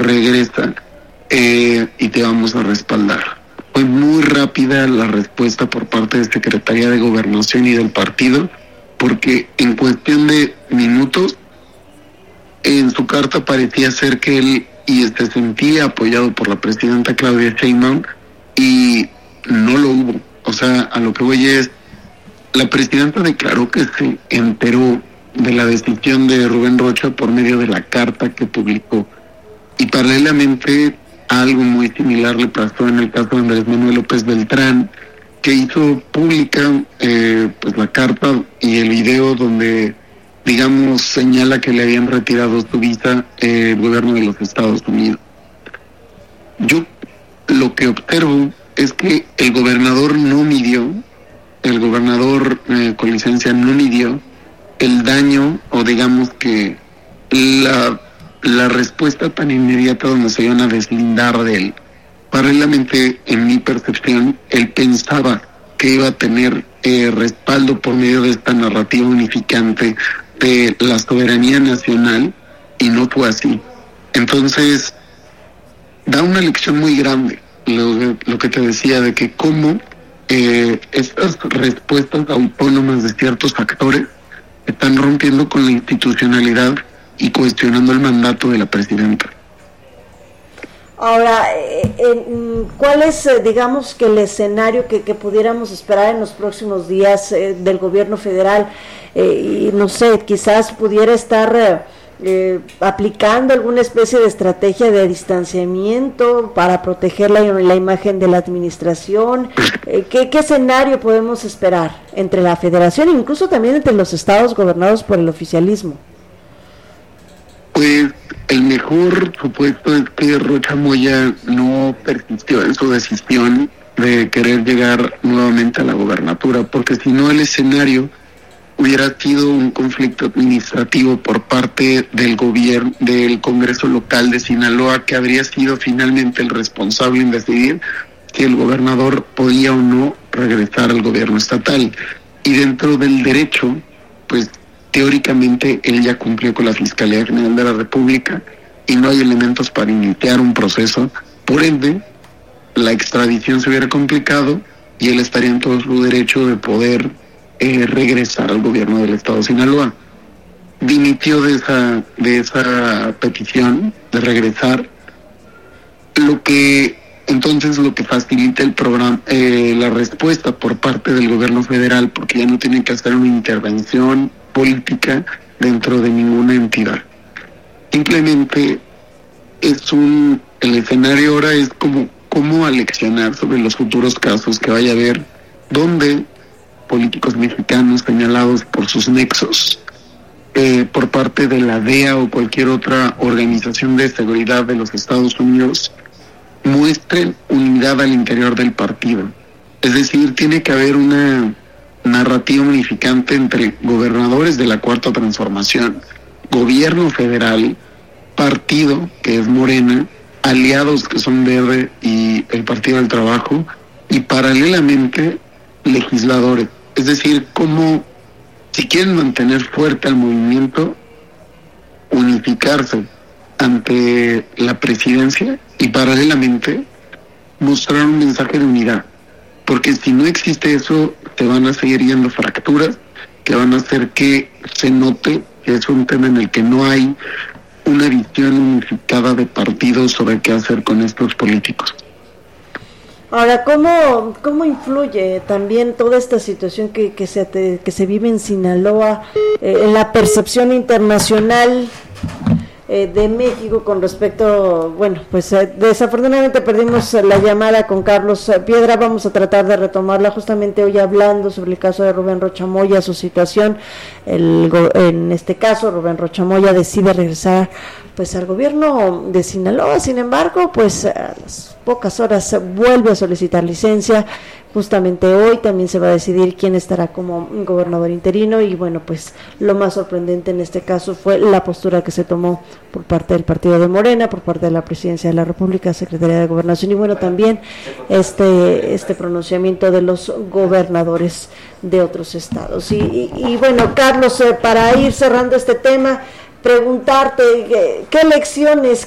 regresa y te vamos a respaldar. Fue muy rápida la respuesta por parte de Secretaría de Gobernación y del partido, porque en cuestión de minutos, en su carta parecía ser que él se sentía apoyado por la presidenta Claudia Sheinbaum, y no lo hubo. O sea, a lo que voy es, la presidenta declaró que se enteró de la decisión de Rubén Rocha por medio de la carta que publicó. Y paralelamente algo muy similar le pasó en el caso de Andrés Manuel López Beltrán, que hizo pública pues la carta y el video donde, digamos, señala que le habían retirado su visa el gobierno de los Estados Unidos. Yo lo que observo es que el gobernador con licencia no midió el daño, o digamos que la respuesta tan inmediata donde se iban a deslindar de él. Paralelamente, en mi percepción, él pensaba que iba a tener respaldo por medio de esta narrativa unificante de la soberanía nacional, y no fue así. Entonces, da una lección muy grande, lo que te decía, de que cómo estas respuestas autónomas de ciertos actores están rompiendo con la institucionalidad y cuestionando el mandato de la presidenta. Ahora, ¿cuál es, digamos, que el escenario que pudiéramos esperar en los próximos días del gobierno federal? Y no sé, quizás pudiera estar aplicando alguna especie de estrategia de distanciamiento para proteger la imagen de la administración. ¿Qué escenario podemos esperar entre la federación e incluso también entre los estados gobernados por el oficialismo? Pues el mejor supuesto es que Rocha Moya no persistió en su decisión de querer llegar nuevamente a la gobernatura, porque si no el escenario hubiera sido un conflicto administrativo por parte del gobierno, del Congreso local de Sinaloa, que habría sido finalmente el responsable en decidir si el gobernador podía o no regresar al gobierno estatal. Y dentro del derecho, pues teóricamente él ya cumplió con la Fiscalía General de la República y no hay elementos para iniciar un proceso. Por ende, la extradición se hubiera complicado y él estaría en todo su derecho de poder regresar al gobierno del estado de Sinaloa. Dimitió de esa petición de regresar, lo que facilita el programa, la respuesta por parte del gobierno federal, porque ya no tienen que hacer una intervención política dentro de ninguna entidad. Simplemente el escenario ahora es cómo aleccionar sobre los futuros casos que vaya a haber, donde políticos mexicanos señalados por sus nexos por parte de la DEA o cualquier otra organización de seguridad de los Estados Unidos muestren unidad al interior del partido. Es decir, tiene que haber una narrativa unificante entre gobernadores de la Cuarta Transformación, gobierno federal, partido, que es Morena, aliados que son Verde y el Partido del Trabajo, y paralelamente legisladores. Es decir, como si quieren mantener fuerte al movimiento, unificarse ante la presidencia y paralelamente mostrar un mensaje de unidad. Porque si no existe eso, te van a seguir yendo fracturas que van a hacer que se note que es un tema en el que no hay una visión unificada de partidos sobre qué hacer con estos políticos. Ahora, ¿cómo influye también toda esta situación que se vive en Sinaloa en la percepción internacional de México con respecto, bueno, pues desafortunadamente perdimos la llamada con Carlos Piedra? Vamos a tratar de retomarla justamente hoy hablando sobre el caso de Rubén Rocha Moya, su situación. En este caso, Rubén Rocha Moya decide regresar pues al gobierno de Sinaloa. Sin embargo, pues a las pocas horas vuelve a solicitar licencia. Justamente hoy también se va a decidir quién estará como gobernador interino, y bueno, pues lo más sorprendente en este caso fue la postura que se tomó por parte del partido de Morena, por parte de la Presidencia de la República, Secretaría de Gobernación, y bueno, también este pronunciamiento de los gobernadores de otros estados. Y bueno, Carlos, para ir cerrando este tema, preguntarte qué lecciones